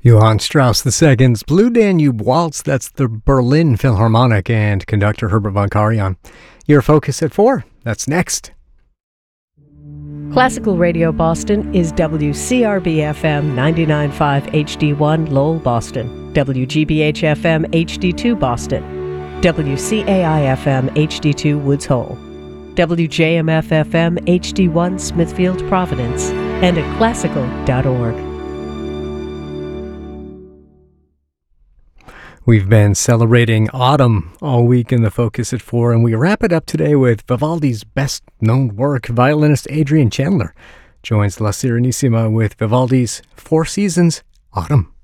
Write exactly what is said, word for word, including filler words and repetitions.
Johann Strauss the Second's Blue Danube Waltz, that's the Berlin Philharmonic, and conductor Herbert von Karajan. Your Focus at four, that's next. Classical Radio Boston is W C R B F M ninety-nine point five H D one Lowell, Boston, W G B H F M H D two Boston, W C A I F M H D two Woods Hole, W J M F F M H D one Smithfield, Providence, and at classical dot org. We've been celebrating autumn all week in the Focus at four, and we wrap it up today with Vivaldi's best-known work. Violinist Adrian Chandler joins La Serenissima with Vivaldi's Four Seasons, Autumn.